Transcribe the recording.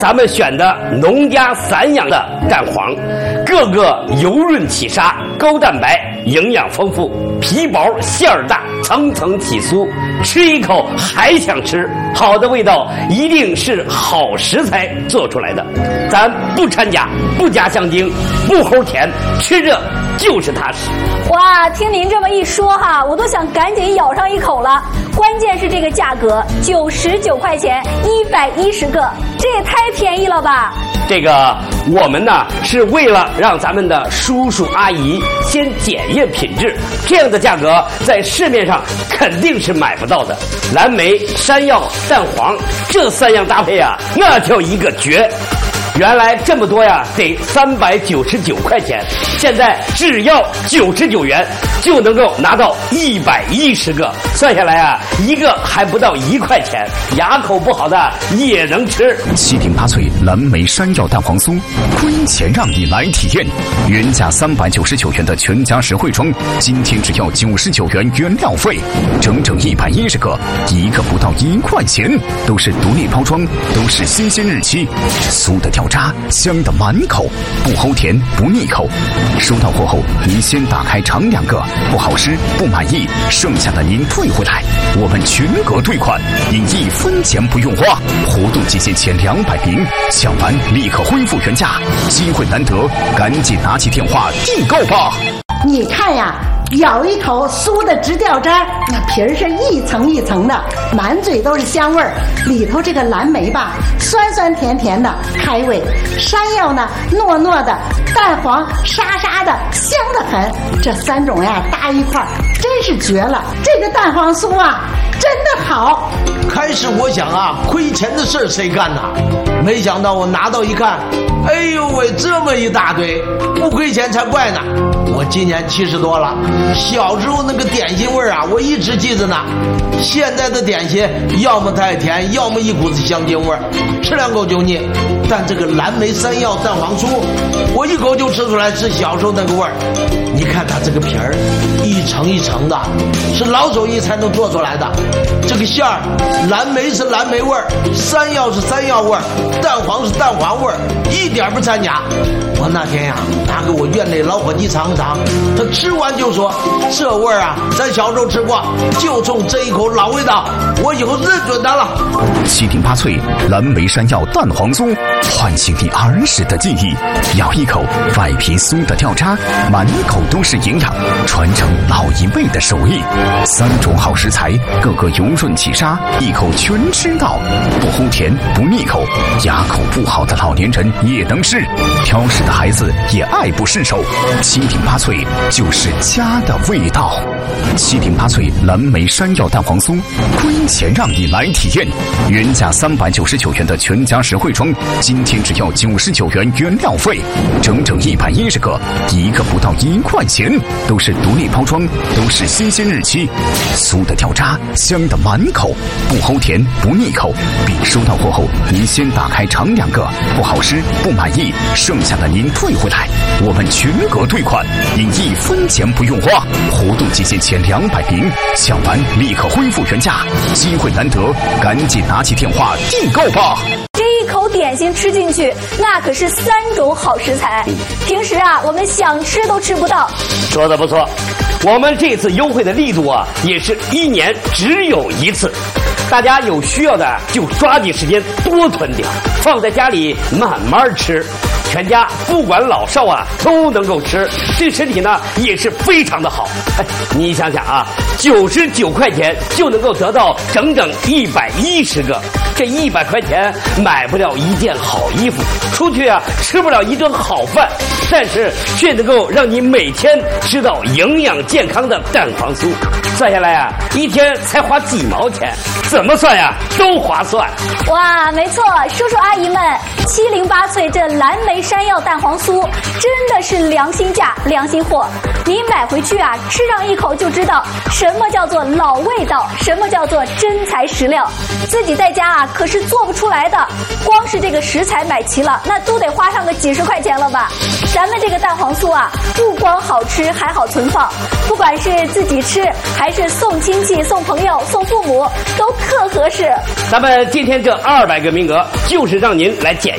咱们选的农家散养的蛋黄，个个油润起沙，高蛋白，营养丰富，皮薄馅儿大，层层起酥，吃一口还想吃。好的味道一定是好食材做出来的，咱不掺假，不加香精，不齁甜，吃着就是踏实。 哇，听您这么一说哈，我都想赶紧咬上一口了。关键是这个价格，99块钱110个，这也太便宜了吧！ 这个我们呢是为了让咱们的叔叔阿姨先检验品质，这样的价格在市面上肯定是买不到的。蓝莓、山药、蛋黄这3样搭配啊，那叫一个绝。原来这么多呀，得399块钱，现在只要99元就能够拿到110个，算下来啊，一个还不到1块钱，牙口不好的也能吃。 7顶8脆蓝莓山药蛋黄酥，亏钱让你来体验。原价399元的全家实惠装，今天只要99元原料费，整整110个，一个不到1块钱，都是独立包装，都是新鲜日期，酥的掉渣，香的满口，不齁甜不腻口。收到货后，您先打开尝2个，不好吃不满意，剩下的您退回来，我们全额退款，您1分钱不用花。活动期间前200名，抢完立刻恢复原价，机会难得，赶紧拿起电话订购吧。 你看呀，咬一口酥的直掉渣，那皮儿是一层一层的，满嘴都是香味儿。里头这个蓝莓吧，酸酸甜甜的，开胃；山药呢，糯糯的；蛋黄沙沙的，香得很。这3种呀搭一块儿，真是绝了！这个蛋黄酥啊，真的好。 开始我想啊，亏钱的事儿谁干呐？没想到我拿到一看，哎呦喂，这么一大堆，不亏钱才怪呢。我今年70多了，小时候那个点心味儿啊，我一直记着呢。现在的点心要么太甜，要么一股子香精味儿，吃2口就腻。但这个蓝莓山药蛋黄酥，我一口就吃出来是小时候那个味儿。你看它这个皮儿，一层一层的，是老手艺才能做出来的。这个馅儿，蓝莓是蓝莓味儿，山药是山药味儿，蛋黄是蛋黄味儿，一点不掺假。我那天呀，拿给我院内老伙计尝尝，他吃完就说：“这味儿啊，咱小时候吃过，就冲这一口老味道，我以后认准它了。 ”7顶8脆蓝莓山药蛋黄酥，唤醒你儿时的记忆。咬一口，外皮酥的掉渣，满口都是营养，传承老一辈的手艺。3种好食材，个个油润起沙，一口全吃到，不齁甜不腻口，牙口不好的老年人也能吃，挑食的孩子也爱不释手。7顶8脆就是家的味道。7顶8脆蓝莓山药蛋黄酥，亏钱让你来体验。原价399元的全家实惠装，今天只要99元原料费，整整110个，一个不到1块钱，都是独立包装，都是新鲜日期，酥的掉渣，香的满口，不齁甜不腻口。并收到货后，您先打开尝2个，不好吃不满意，剩下的您退回来，我们全额退款，您1分钱不用花。活动期间前200名，抢完立刻恢复原价，机会难得，赶紧拿起电话订购吧。 这一口点心吃进去，那可是3种好食材，平时啊我们想吃都吃不到。 说的不错，我们这次优惠的力度啊，也是1年只有1次。大家有需要的就抓紧时间多囤点，放在家里慢慢吃，全家不管老少啊都能够吃，对身体呢也是非常的好。你想想啊，99块钱就能够得到整整110个，这100块钱买不了一件好衣服，出去啊吃不了一顿好饭，但是却能够让你每天吃到营养健康的蛋黄酥。算下来啊，一天才花几毛钱，怎么算呀都划算。 哇，没错，叔叔阿姨们，7顶8脆这蓝莓山药蛋黄酥真的是良心价良心货。你买回去啊，吃上一口就知道什么叫做老味道，什么叫做真材实料。自己在家啊可是做不出来的，光是这个食材买齐了，那都得花上个几十块钱了吧。咱们这个蛋黄酥啊，不光好吃，还好存放，不管是自己吃还是送亲戚、送朋友、送父母，都特合适。 咱们今天这200个名额，就是让您来检